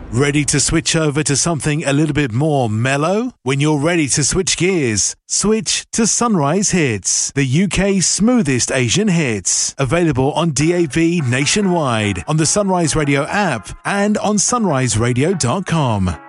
Ready to switch over to something a little bit more mellow? When you're ready to switch gears, switch to Sunrise Hits, the UK's smoothest Asian hits. Available on DAB nationwide, on the Sunrise Radio app and on sunriseradio.com.